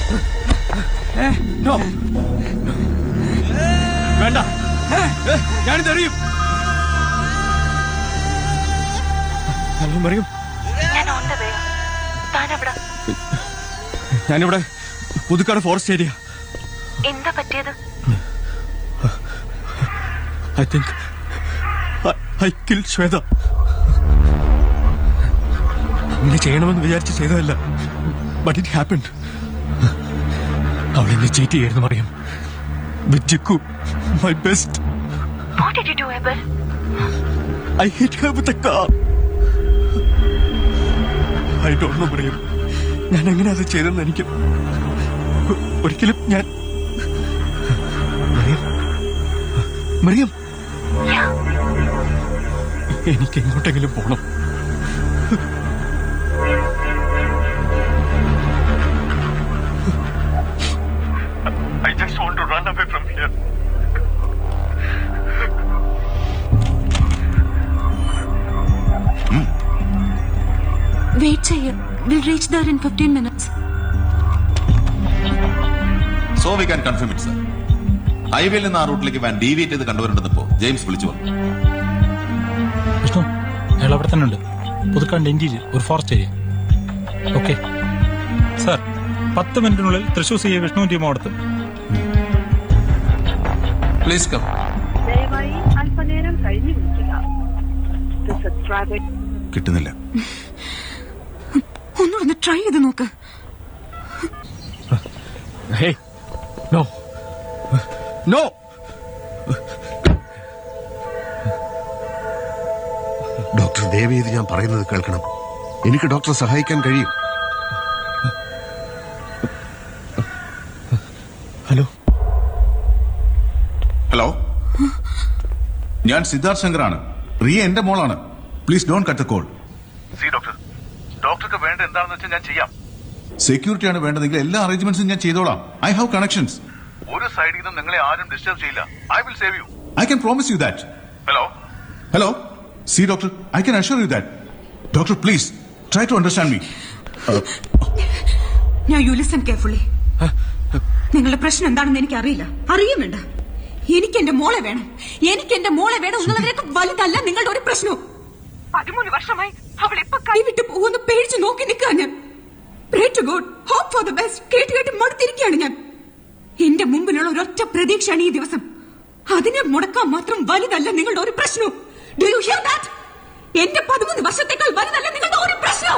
വേണ്ട, ഞാനിതറിയും. ഹലോ മറിയം, ഞാനിവിടെ Puthukkad forest area. എന്താ പറ്റിയത്? I think I killed Shweta. അങ്ങനെ ചെയ്യണമെന്ന് വിചാരിച്ച് ചെയ്തതല്ല, but it happened. അവൾ എന്നെ ചീറ്റ് ചെയ്യായിരുന്നു Mariyam. With Jikku, my best. What did you do, Abel? I hit her with a car. I don't know Mariyam, ഞാൻ എങ്ങനെ അത് ചെയ്തെന്ന് എനിക്ക് ഒരിക്കലും ഞാൻ മറിയം എനിക്ക് എങ്ങോട്ടെങ്കിലും പോണം. I just want to run away from here. Wait, sir. We'll reach there in 15 minutes. So we can confirm it, sir. ഹൈവേയിൽ നിന്ന് ആ റൂട്ടിലേക്ക് വാൻ ഡീവിയേറ്റ് ചെയ്ത് കണ്ടുവരേണ്ടപ്പോ ജെയിംസ് വിളിച്ചു പറഞ്ഞു. വിഷ്ണു, അയാൾ അവിടെ തന്നെ ഉണ്ട്. പുതുക്കാണ്ട് ഇന്ത്യയിൽ ഒരു ഫോറസ്റ്റ് ഏരിയ. ഓക്കെ സാർ, 10 മിനിറ്റിനുള്ളിൽ തൃശൂർ സി വിഷ്ണു ടീം അവിടുത്തെ. Please come. ദയവായി അല്പനേരം കഴിഞ്ഞു വിളിക്കുക. കിട്ടുന്നില്ല. ഒന്നുകൂടെ ട്രൈ ചെയ്ത് നോക്ക്. Hey, no. No. ഡോക്ടർ, ദയവേത് ഞാൻ പറയുന്നത് കേൾക്കണം. എനിക്ക് ഡോക്ടറെ സഹായിക്കാൻ കഴിയും. ഹലോ ഹലോ, ഞാൻ സിദ്ധാർത്ഥ് ശങ്കറാണ്. റിയ എന്റെ മോളാണ്. Please don't cut the call. ഡോക്ടർക്ക് വേണ്ട എന്താണെന്ന് വെച്ചാൽ ഞാൻ ചെയ്യാം. സെക്യൂരിറ്റിയാണ് വേണ്ടതെങ്കിൽ എല്ലാ അറേഞ്ച്മെന്റ്സും ഞാൻ ചെയ്തോളാം. I have connections. ഒരു സൈഡിൽ നിന്നും നിങ്ങളെ ആരും ഡിസ്റ്റർബ് ചെയ്യില്ല. I will save U. I can promise you that. Hello? See, doctor, I can assure you that. Doctor, please, try to understand me. Now you listen carefully. നിങ്ങളുടെ പ്രശ്നം എന്താണെന്ന് എനിക്ക് അറിയില്ല, അറിയും വേണ്ട. എനിക്ക് എന്റെ മോളെ വേണം എന്നുള്ളവരൊക്കെ വലുതല്ല നിങ്ങളുടെ ഒരു പ്രശ്നവും. 13 വർഷമായി അവൾ ഇപ്പൊ കൈവിട്ട് പോകുന്ന പേടിച്ച് നോക്കി നിൽക്കാൻ ഞാൻ. Pray to God, hope for the best. കേട്ട് മടുത്തിരിക്കുകയാണ് ഞാൻ. എന്റെ മുമ്പിലുള്ള ഒരൊറ്റ പ്രതീക്ഷയാണ് ഈ ദിവസം. അതിനെ മുടക്കാൻ മാത്രം വലുതല്ല നിങ്ങളുടെ ഒരു പ്രശ്നവും. Do you here that? എന്റെ 13 വർഷത്തേക്കാൾ വലുതല്ല നിങ്ങളുടെ ഒരു പ്രശ്നം.